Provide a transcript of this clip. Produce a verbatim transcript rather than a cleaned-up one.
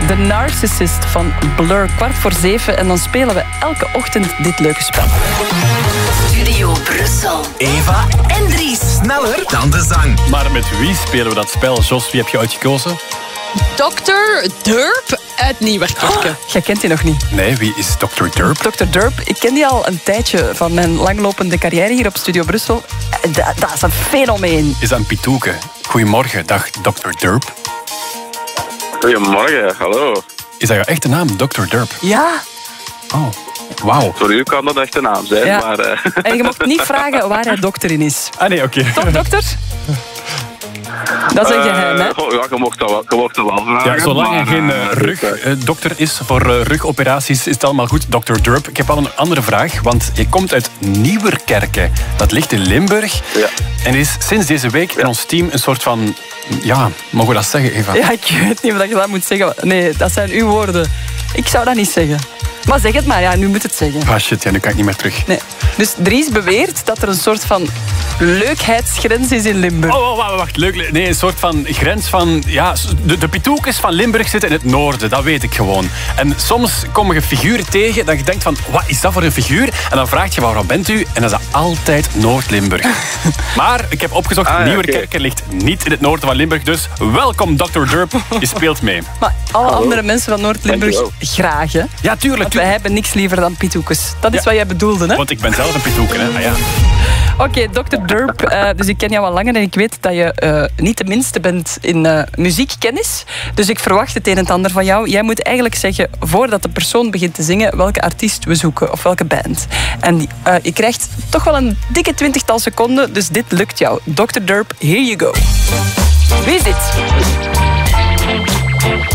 The Narcissist van Blur. Kwart voor zeven en dan spelen we elke ochtend dit leuke spel. Studio Brussel. Eva En Dries. sneller dan de zang. Maar met wie spelen we dat spel? Jos, wie heb je uitgekozen? dokter Derp uit Nieuwerkerke. Oh, jij kent die nog niet. Nee, wie is dokter Derp? dokter Derp, ik ken die al een tijdje van mijn langlopende carrière hier op Studio Brussel. Dat, dat is een fenomeen. Is dat een pitoeke? Goedemorgen, dag dokter Derp. Goedemorgen, hallo. Is dat jouw echte naam, dokter Derp? Ja. Oh, wauw. Voor u kan dat echt een naam zijn, Ja. maar... Uh... En je mag niet vragen waar hij dokter in is. Ah nee, oké. Toch, dokter? Dat is een geheim, hè? Uh, goh, ja, je mocht dat wel, je mocht dat wel vragen. Ja, zolang maar, er geen uh, uh, rugdokter uh, is voor uh, rugoperaties, is het allemaal goed, dokter Derp. Ik heb al een andere vraag, want je komt uit Nieuwerkerke. Dat ligt in Limburg. Ja. En er is sinds deze week in ons team een soort van... Ja, mogen we dat zeggen, Eva? Ja, ik weet niet wat je dat moet zeggen. Nee, dat zijn uw woorden. Ik zou dat niet zeggen. Maar zeg het maar, ja, nu moet het zeggen. Ah shit, ja, nu kan ik niet meer terug. Nee. Dus Dries beweert dat er een soort van leukheidsgrens is in Limburg. Oh, oh, wacht, wacht, leuk. Nee, een soort van grens van... Ja, de, de pitoekes van Limburg zitten in het noorden, dat weet ik gewoon. En soms komen je figuren tegen dat je denkt van, wat is dat voor een figuur? En dan vraag je, waarom bent u? En dan is dat altijd Noord-Limburg. Maar ik heb opgezocht, Ah, ja, Nieuwerkerke okay. ligt niet in het noorden van Limburg, dus welkom dokter Derp, je speelt mee. Maar alle Hallo. andere mensen van Noord-Limburg Dankjewel. graag, hè? Ja, tuurlijk, Want wij tuurlijk. hebben niks liever dan pitoekes. Dat is Ja. wat jij bedoelde, hè? Want ik ben zelf een pitoeken, hè. Ah, ja. Oké, dokter Derp, uh, dus ik ken jou al langer en ik weet dat je uh, niet de minste bent in uh, muziekkennis. Dus ik verwacht het een en het ander van jou. Jij moet eigenlijk zeggen, voordat de persoon begint te zingen, welke artiest we zoeken of welke band. En uh, je krijgt toch wel een dikke twintigtal seconden, dus dit lukt jou. dokter Derp, here you go. Wie is dit?